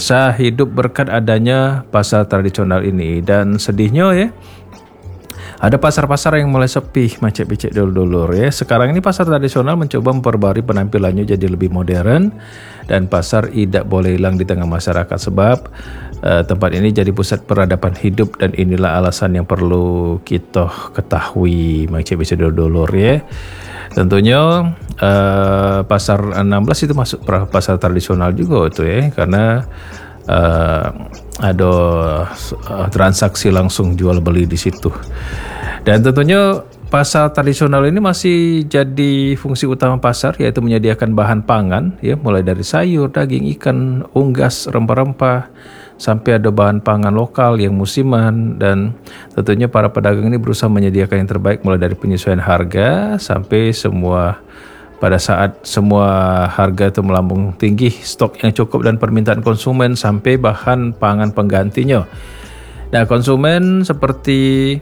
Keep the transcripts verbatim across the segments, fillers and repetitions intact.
Saya hidup berkat adanya pasar tradisional ini, dan sedihnya ya, ada pasar-pasar yang mulai sepi macam becek dulur-dulur ya. Sekarang ini pasar tradisional mencoba memperbarui penampilannya jadi lebih modern, dan pasar tidak boleh hilang di tengah masyarakat sebab uh, tempat ini jadi pusat peradaban hidup, dan inilah alasan yang perlu kita ketahui macam becek dulur-dulur ya. Tentunya uh, pasar enam belas itu masuk pasar tradisional juga itu ya, karena uh, ada uh, transaksi langsung jual beli di situ. Dan tentunya pasar tradisional ini masih jadi fungsi utama pasar, yaitu menyediakan bahan pangan ya, mulai dari sayur, daging, ikan, unggas, rempah-rempah, sampai ada bahan pangan lokal yang musiman. Dan tentunya para pedagang ini berusaha menyediakan yang terbaik, mulai dari penyesuaian harga sampai semua pada saat semua harga itu melambung tinggi, stok yang cukup dan permintaan konsumen sampai bahan pangan penggantinya. Nah, konsumen seperti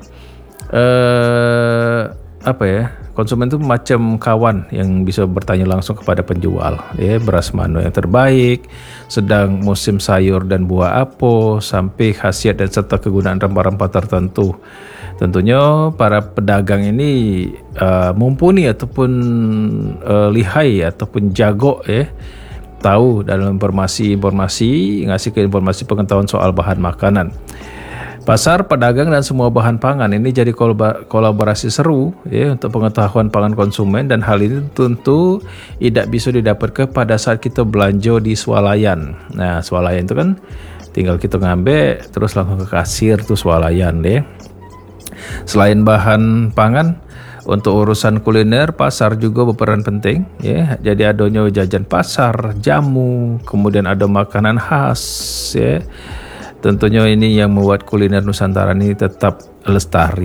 eh, apa ya? Konsumen itu macam kawan yang bisa bertanya langsung kepada penjual, ya, beras mana yang terbaik, sedang musim sayur dan buah apa, sampai khasiat dan serta kegunaan rempah-rempah tertentu. Tentunya para pedagang ini uh, mumpuni ataupun uh, lihai ataupun jago ya, tahu dalam informasi-informasi, ngasih ke informasi pengetahuan soal bahan makanan. Pasar, pedagang, dan semua bahan pangan ini jadi kolaborasi seru ya untuk pengetahuan pangan konsumen, dan hal ini tentu tidak bisa didapatkan pada saat kita belanja di swalayan. Nah, swalayan itu kan tinggal kita ngambil terus langsung ke kasir tuh swalayan deh. Selain bahan pangan, untuk urusan kuliner, pasar juga berperan penting ya. Jadi adanya jajan pasar, jamu, kemudian ada makanan khas ya. Tentunya ini yang membuat kuliner Nusantara ini tetap lestari.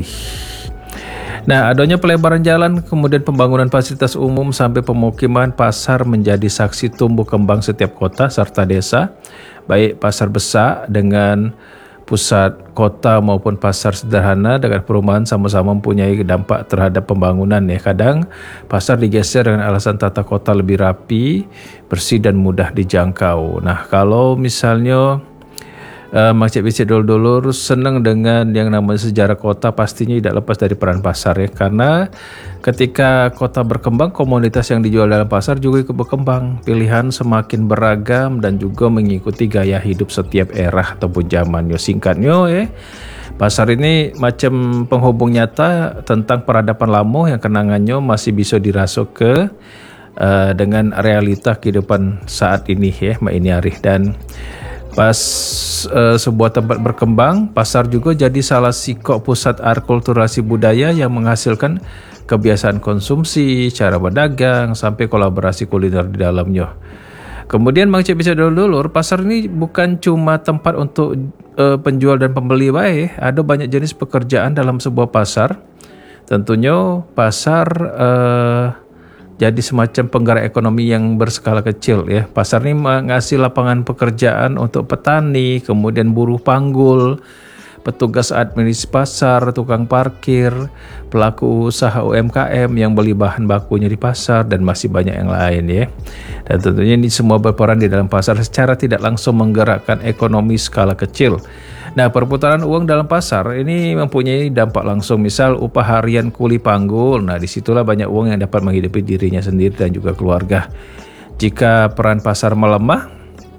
Nah, adanya pelebaran jalan, kemudian pembangunan fasilitas umum sampai pemukiman, pasar menjadi saksi tumbuh kembang setiap kota serta desa, baik pasar besar dengan pusat kota maupun pasar sederhana dengan perumahan sama-sama mempunyai dampak terhadap pembangunan ya. Kadang pasar digeser dengan alasan tata kota lebih rapi, bersih, dan mudah dijangkau. Nah, kalau misalnya Uh, Makcik Bicik dulur-dulur senang dengan yang namanya sejarah kota, pastinya tidak lepas dari peran pasar ya, karena ketika kota berkembang, komunitas yang dijual dalam pasar juga ikut berkembang, pilihan semakin beragam dan juga mengikuti gaya hidup setiap era ataupun zaman. Yo, singkatnya ya, pasar ini macam penghubung nyata tentang peradaban lama yang kenangannya masih bisa dirasuk ke uh, dengan realita kehidupan saat ini ya, Mbak Ini Arif. Dan pas uh, sebuah tempat berkembang, pasar juga jadi salah sikok pusat akulturasi budaya yang menghasilkan kebiasaan konsumsi, cara berdagang, sampai kolaborasi kuliner di dalamnya. Kemudian Makcik bisa dulur-dulur, pasar ini bukan cuma tempat untuk uh, penjual dan pembeli baik, ada banyak jenis pekerjaan dalam sebuah pasar. Tentunya pasar uh, jadi semacam penggerak ekonomi yang berskala kecil ya. Pasar ini mengasih lapangan pekerjaan untuk petani, kemudian buruh panggul, petugas administrasi pasar, tukang parkir, pelaku usaha U M K M yang beli bahan bakunya di pasar, dan masih banyak yang lain ya. Dan tentunya ini semua berperan di dalam pasar secara tidak langsung menggerakkan ekonomi skala kecil. Nah, perputaran uang dalam pasar ini mempunyai dampak langsung, misal upah harian kuli panggul. Nah, disitulah banyak uang yang dapat menghidupi dirinya sendiri dan juga keluarga. Jika peran pasar melemah,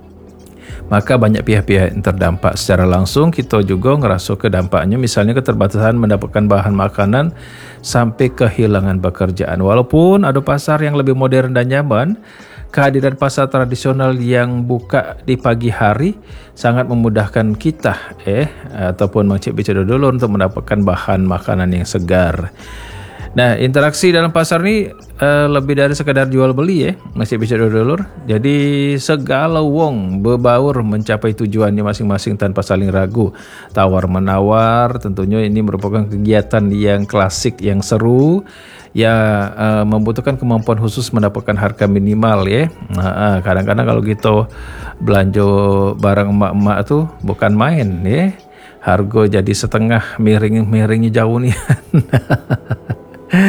maka banyak pihak-pihak yang terdampak secara langsung. Kita juga ngerasa ke dampaknya, misalnya keterbatasan mendapatkan bahan makanan sampai kehilangan pekerjaan. Walaupun ada pasar yang lebih modern dan nyaman, kehadiran pasar tradisional yang buka di pagi hari sangat memudahkan kita eh ataupun Makcik Bicik dulur untuk mendapatkan bahan makanan yang segar. Nah, interaksi dalam pasar ini uh, lebih dari sekadar jual beli ya, Makcik Bicik dulur. Jadi segala wong berbaur mencapai tujuannya masing-masing tanpa saling ragu. Tawar menawar, tentunya ini merupakan kegiatan yang klasik, yang seru, ya uh, membutuhkan kemampuan khusus mendapatkan harga minimal ya. Nah, kadang-kadang kalau gitu belanja barang emak-emak tuh bukan main ya. Harga jadi setengah, miring-miringnya jauh nih.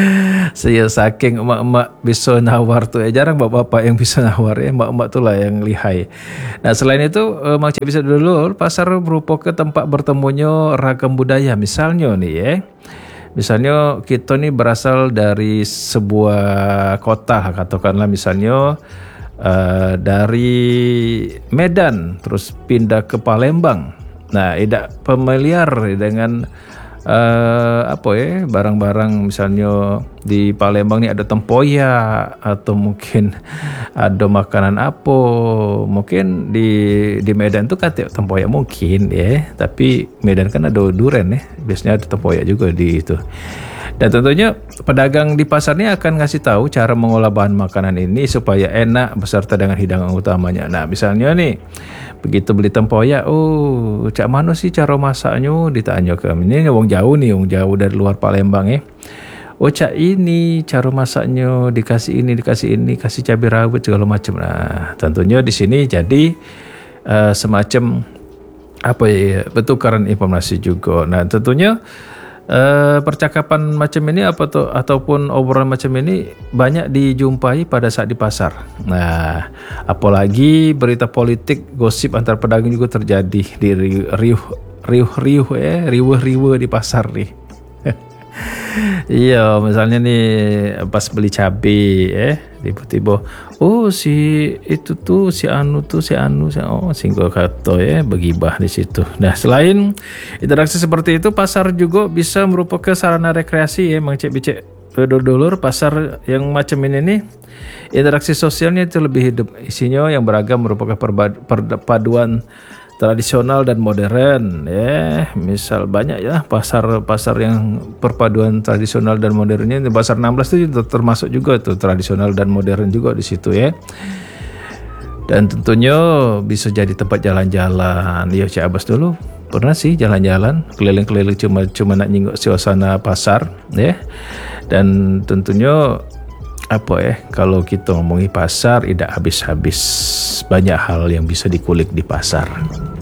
Saya saking emak-emak bisa nawar tuh ya, jarang bapak-bapak yang bisa nawar ya, emak-emak tuh lah yang lihai. Nah selain itu eh, Mang Cek bisa dulu, pasar merupakan tempat bertemunya ragam budaya. Misalnya nih ya, misalnya kita nih berasal dari sebuah kota, katakanlah misalnya eh, dari Medan, terus pindah ke Palembang. Nah, tidak familiar dengan eh, apa ya barang-barang, misalnya di Palembang nih ada tempoyak atau mungkin ada makanan apa, mungkin di di Medan tuh kan tempoyak mungkin ya, tapi Medan kan ada duren ya, biasanya ada tempoyak juga di itu. Dan tentunya pedagang di pasar ini akan ngasih tahu cara mengolah bahan makanan ini supaya enak beserta dengan hidangan utamanya. Nah misalnya nih, begitu beli tempoyak, oh cak mana sih cara masaknya, ditanya ke ini wong jauh nih, wong jauh dari luar Palembang ya. Oh cak ini cara masaknya, dikasih ini, dikasih ini, kasih cabai rawit segala macam. Nah tentunya di sini jadi uh, semacam apa ya, bertukaran informasi juga. Nah tentunya Uh, percakapan macam ini apa tuh ataupun obrolan macam ini banyak dijumpai pada saat di pasar. Nah, apalagi berita politik, gosip antar pedagang juga terjadi di riuh riuh riuh ya, riuh-riuh di pasar nih. Iya, misalnya nih pas beli cabai eh tiba-tiba oh si itu tuh si anu tuh si anu si oh singgah kata ya begibah di situ. Nah, selain interaksi seperti itu, pasar juga bisa merupakan sarana rekreasi ya, Mang Cek Bicek dulur-dulur. Pasar yang macam ini nih interaksi sosialnya itu lebih hidup, isinya yang beragam, merupakan perpaduan tradisional dan modern ya. Misal banyak ya pasar-pasar yang perpaduan tradisional dan modernnya. Di pasar enam belas itu termasuk juga tuh tradisional dan modern juga di situ ya. Dan tentunya bisa jadi tempat jalan-jalan. Ya Cik Abbas dulu pernah sih jalan-jalan keliling-keliling, cuma cuma nak nyingok suasana pasar ya. Dan tentunya apa ya, kalau kita ngomongi pasar tidak habis-habis, banyak hal yang bisa dikulik di pasar.